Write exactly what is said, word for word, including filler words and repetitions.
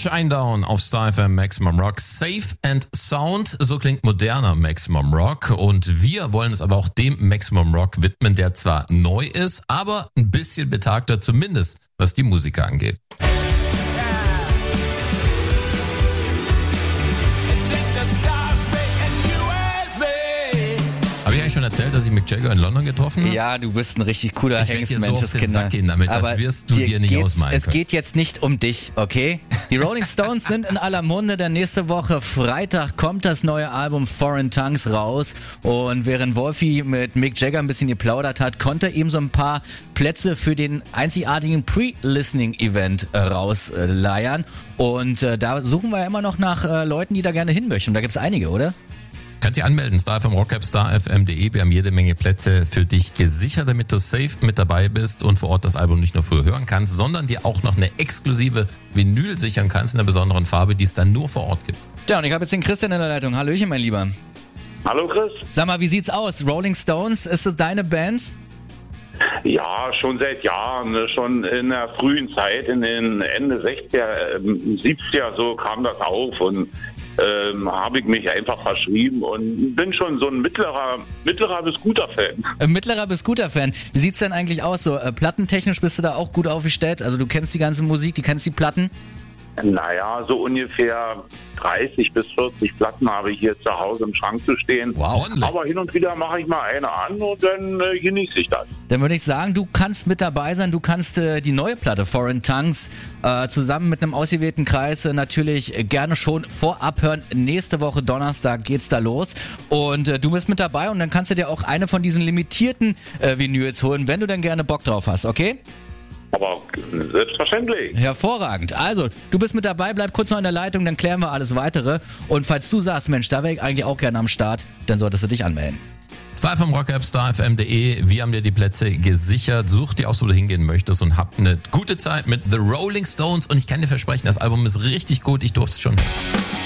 Shinedown auf Star F M Maximum Rock. Safe and Sound, so klingt moderner Maximum Rock. Und wir wollen es aber auch dem Maximum Rock widmen, der zwar neu ist, aber ein bisschen betagter, zumindest was die Musiker angeht. Habe ich eigentlich schon erzählt, dass ich Mick Jagger in London getroffen habe? Ja, du bist ein richtig cooler Hengstmenscheskinder. So damit, das Aber wirst du dir nicht ausmalen Es können. geht jetzt nicht um dich, okay? Die Rolling Stones sind in aller Munde, denn nächste Woche Freitag kommt das neue Album Foreign Tongues raus. Und während Wolfi mit Mick Jagger ein bisschen geplaudert hat, konnte er ihm so ein paar Plätze für den einzigartigen Pre-Listening-Event äh, rausleiern. Und äh, da suchen wir ja immer noch nach äh, Leuten, die da gerne hin möchten. Da gibt's einige, oder? Kannst dich anmelden, Star F M Rock App, star f m punkt d e. Wir haben jede Menge Plätze für dich gesichert, damit du safe mit dabei bist und vor Ort das Album nicht nur früher hören kannst, sondern dir auch noch eine exklusive Vinyl sichern kannst in einer besonderen Farbe, die es dann nur vor Ort gibt. Ja, und ich habe jetzt den Christian in der Leitung. Hallöchen, mein Lieber. Hallo Chris. Sag mal, wie sieht's aus? Rolling Stones, ist das deine Band? Ja, schon seit Jahren, ne, schon in der frühen Zeit, in den Ende sechziger, siebziger so kam das auf und ähm, habe ich mich einfach verschrieben und bin schon so ein mittlerer, mittlerer bis guter Fan. Ein mittlerer bis guter Fan. Wie sieht's denn eigentlich aus? So äh, plattentechnisch bist du da auch gut aufgestellt? Also du kennst die ganze Musik, du kennst die Platten? Naja, so ungefähr dreißig bis vierzig Platten habe ich hier zu Hause im Schrank zu stehen. Wow, ordentlich. Aber hin und wieder mache ich mal eine an und dann äh, genieße ich das. Dann würde ich sagen, du kannst mit dabei sein, du kannst äh, die neue Platte Foreign Tongues äh, zusammen mit einem ausgewählten Kreis äh, natürlich äh, gerne schon vorab hören. Nächste Woche Donnerstag geht's da los und äh, du bist mit dabei und dann kannst du dir auch eine von diesen limitierten äh, Vinyls holen, wenn du dann gerne Bock drauf hast, okay? Aber selbstverständlich. Hervorragend. Also, du bist mit dabei, bleib kurz noch in der Leitung, dann klären wir alles Weitere. Und falls du sagst, Mensch, da wäre ich eigentlich auch gerne am Start, dann solltest du dich anmelden. Star F M Rock App, star f m punkt d e. Wir haben dir die Plätze gesichert. Such dir aus, wo du hingehen möchtest und hab eine gute Zeit mit The Rolling Stones. Und ich kann dir versprechen, das Album ist richtig gut. Ich durfte es schon hören.